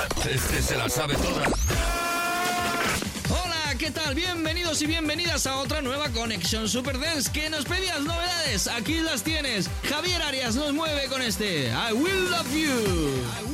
Este se la sabe toda. Hola, ¿qué tal? Bienvenidos y bienvenidas a otra nueva Conexión Super Dance. ¿Que nos pedías novedades? Aquí las tienes. Javier Arias nos mueve con este I Will Love You.